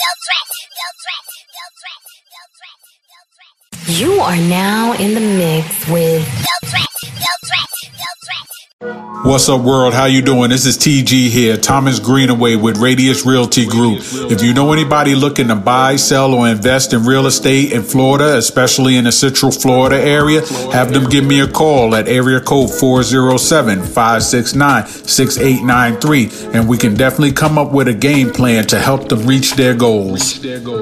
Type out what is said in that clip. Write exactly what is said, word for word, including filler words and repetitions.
You are now in the mix with What's up, world? How you doing? This is T G here, Thomas Greenaway with Radius Realty Group. If you know anybody looking to buy, sell, or invest in real estate in Florida, especially in the Central Florida area, have them give me a call at area code four oh seven, five six nine, six eight nine three, and we can definitely come up with a game plan to help them reach their goals.